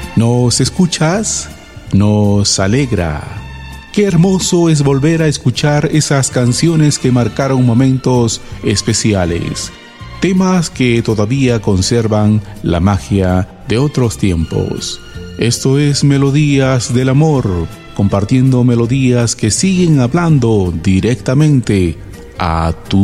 ¿Nos escuchas? Nos alegra. Qué hermoso es volver a escuchar esas canciones que marcaron momentos especiales. Temas que todavía conservan la magia de otros tiempos. Esto es Melodías del Amor, compartiendo melodías que siguen hablando directamente a tu